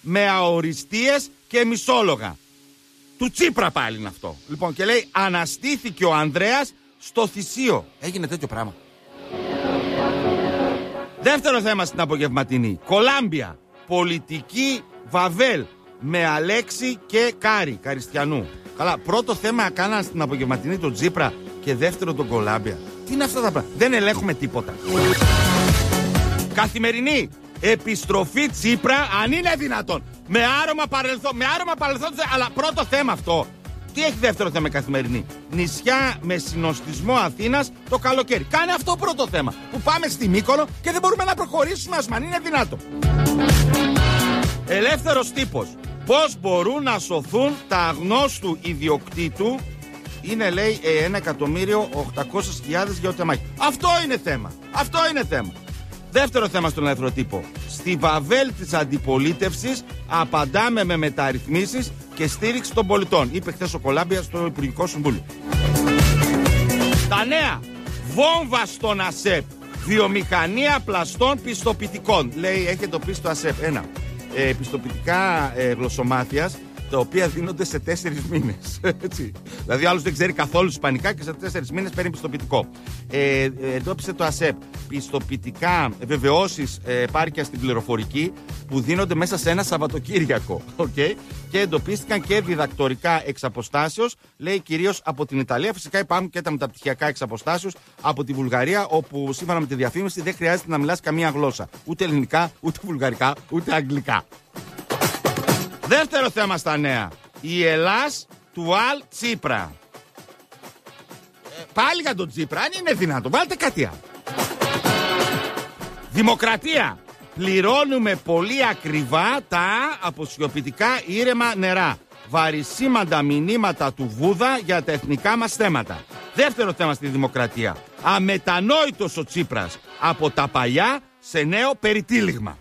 με αοριστείες και μισόλογα. Του Τσίπρα πάλι είναι αυτό. Λοιπόν, και λέει αναστήθηκε ο Ανδρέας στο θυσίο. Έγινε τέτοιο πράγμα. Δεύτερο θέμα στην απογευματινή. Κολάμπια. Πολιτική Βαβέλ με Αλέξη και Κάρη Καριστιανού. Καλά, πρώτο θέμα κάναν στην απογευματινή τον Τσίπρα και δεύτερο τον Κολάμπια. Τι είναι αυτά τα πράγματα? Δεν ελέγχουμε τίποτα. Καθημερινή. Επιστροφή Τσίπρα, αν είναι δυνατόν. Με άρωμα παρελθόν, αλλά πρώτο θέμα αυτό. Τι έχει δεύτερο θέμα Καθημερινή? Νησιά με συνοστισμό Αθήνας το καλοκαίρι. Κάνε αυτό πρώτο θέμα. Που πάμε στη Μύκονο και δεν μπορούμε να προχωρήσουμε, αν είναι δυνατό. Ελεύθερος τύπος. Πώς μπορούν να σωθούν τα αγνώστου ιδιοκτήτου? Είναι, λέει, 1.800.000 γεωτεμάχοι. Αυτό είναι θέμα. Δεύτερο θέμα στον ελεύθερο τύπο. Στη Βαβέλ της αντιπολίτευσης απαντάμε με μεταρρυθμίσεις και στήριξη των πολιτών. Είπε χθες ο Κολάμπια στο Υπουργικό Συμβούλιο. Τα νέα. Βόμβα στον ΑΣΕΠ. Βιομηχανία πλαστών πιστοποιητικών. Λέει, έχει εντοπίσει το ΑΣΕΠ. Πιστοποιητικά γλωσσομάθειας, τα οποία δίνονται σε 4 μήνες. Δηλαδή, άλλος δεν ξέρει καθόλου ισπανικά και σε 4 μήνες παίρνει πιστοποιητικό. Εντόπισε το ΑΣΕΠ πιστοποιητικά βεβαιώσεις επάρκειας στην πληροφορική που δίνονται μέσα σε ένα Σαββατοκύριακο. Okay? Και εντοπίστηκαν και διδακτορικά εξ αποστάσεως, λέει, κυρίως από την Ιταλία. Φυσικά υπάρχουν και τα μεταπτυχιακά εξ αποστάσεως από τη Βουλγαρία, όπου σύμφωνα με τη διαφήμιση δεν χρειάζεται να μιλάς καμία γλώσσα. Ούτε ελληνικά, ούτε βουλγαρικά, ούτε αγγλικά. Δεύτερο θέμα στα νέα. Η Ελλάς του Αλ Τσίπρα. Πάλι για τον Τσίπρα, αν είναι δυνατό, βάλτε κάτι άλλο. Δημοκρατία. Πληρώνουμε πολύ ακριβά τα αποσιωπητικά ήρεμα νερά. Βαρισίμαντα μηνύματα του Βούδα για τα εθνικά μας θέματα. Δεύτερο θέμα στη Δημοκρατία. Αμετανόητος ο Τσίπρας από τα παλιά σε νέο περιτύλιγμα.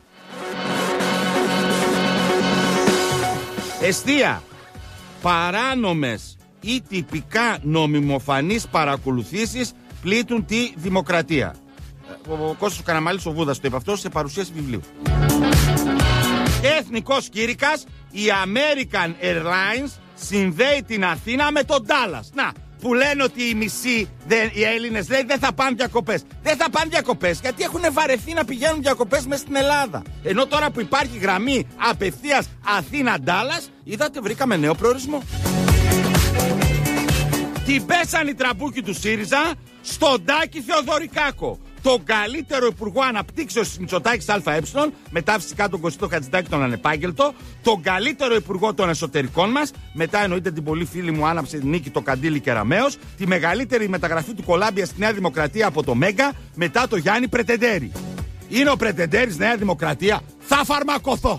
Εστία. Παράνομες ή τυπικά νομιμοφανείς παρακολουθήσεις πλήττουν τη Δημοκρατία. Ο Κώστας Καραμαλής, ο Βούδας, το είπε αυτό σε παρουσίαση βιβλίου. Εθνικός κήρυκας. Η American Airlines συνδέει την Αθήνα με τον Ντάλλας. Να, που λένε ότι οι μισοί οι Έλληνες, λέει, δεν θα πάνε διακοπές. Δεν θα πάνε διακοπές γιατί έχουν βαρεθεί να πηγαίνουν διακοπές μέσα στην Ελλάδα. Ενώ τώρα που υπάρχει γραμμή απευθείας Αθήνα-Ντάλλας, είδατε, βρήκαμε νέο προορισμό. Την πέσαν οι τραμπούκοι του ΣΥΡΙΖΑ στον Τάκη Θεοδωρικάκο. Τον καλύτερο υπουργό αναπτύξεως της Μητσοτάκης ΑΕ, μετά φυσικά τον Κωστή Χατζηδάκη τον ανεπάγγελτο, τον καλύτερο υπουργό των εσωτερικών μας, μετά εννοείται την πολύ φίλη μου άναψε Νίκη το Καντήλι Κεραμέως, τη μεγαλύτερη μεταγραφή του Κολάμπια στη Νέα Δημοκρατία από το Μέγκα, μετά το Γιάννη Πρετεντέρη. Είναι ο Πρετεντέρης Νέα Δημοκρατία? Θα φαρμακοθώ.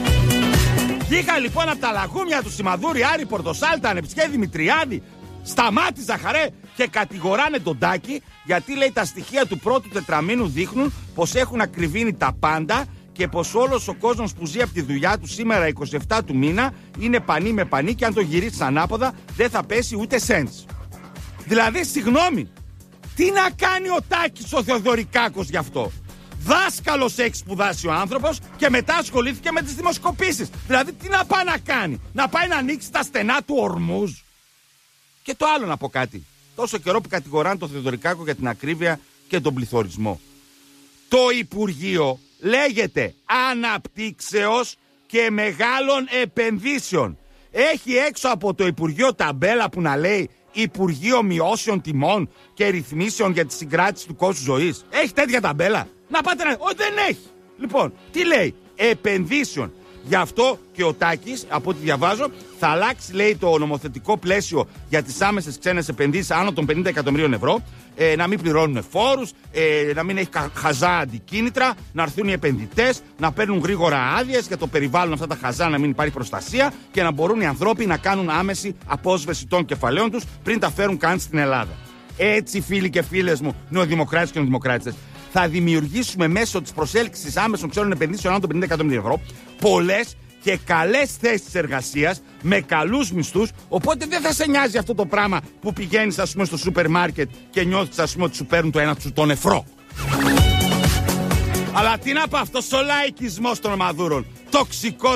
Βγήκα λοιπόν από τα λαγούμια του Σιμαδούρη, Άρη Πορτοσάλτα, Ανεψιέ Δημητριάδη, Σταμάτη Ζαχαρέ και κατηγοράνε τον Τάκη γιατί, λέει, τα στοιχεία του πρώτου τετραμήνου δείχνουν πως έχουν ακριβήνει τα πάντα και πως όλος ο κόσμος που ζει από τη δουλειά του σήμερα 27 του μήνα είναι πανί με πανί και αν το γυρίσεις ανάποδα δεν θα πέσει ούτε σέντς. Δηλαδή, συγγνώμη, τι να κάνει ο Τάκης ο Θεοδωρικάκος γι' αυτό? Δάσκαλος έχει σπουδάσει ο άνθρωπος και μετά ασχολήθηκε με τις δημοσκοπήσεις. Δηλαδή, τι να πάει να κάνει? Να πάει να ανοίξει τα στενά του Ορμούζ? Και το άλλο να πω κάτι. Τόσο καιρό που κατηγοράνε τον Θεοδωρικάκο για την ακρίβεια και τον πληθωρισμό. Το Υπουργείο λέγεται Αναπτύξεως και Μεγάλων Επενδύσεων. Έχει έξω από το Υπουργείο ταμπέλα που να λέει Υπουργείο Μειώσεων Τιμών και Ρυθμίσεων για τη συγκράτηση του κόστους ζωής. Έχει τέτοια ταμπέλα? Να πάτε να... Όχι, δεν έχει. Λοιπόν, τι λέει? Επενδύσεων. Γι' αυτό και ο Τάκης, από ό,τι διαβάζω, θα αλλάξει, λέει, το νομοθετικό πλαίσιο για τις άμεσες ξένες επενδύσεις άνω των 50 εκατομμυρίων ευρώ, να μην πληρώνουν φόρους, να μην έχει χαζά αντικίνητρα, να έρθουν οι επενδυτές, να παίρνουν γρήγορα άδειες για το περιβάλλον αυτά τα χαζά, να μην υπάρχει προστασία και να μπορούν οι ανθρώποι να κάνουν άμεση απόσβεση των κεφαλαίων τους πριν τα φέρουν καν στην Ελλάδα. Έτσι, φίλοι και φίλες μου, νεοδημοκράτες και νεοδημοκράτες, θα δημιουργήσουμε μέσω της προσέλκυσης άμεσων ξένων επενδύσεων άνω των 50 εκατομμυρίων ευρώ πολλές και καλές θέσεις εργασίας με καλούς μισθούς. Οπότε δεν θα σε νοιάζει αυτό το πράγμα που πηγαίνεις, ας πούμε, στο σούπερ μάρκετ και νιώθεις, ας πούμε, ότι σου παίρνουν το ένα σου τον νεφρό. Αλλά τι να πω, αυτός ο λαϊκισμός των μαδούρων, τοξικός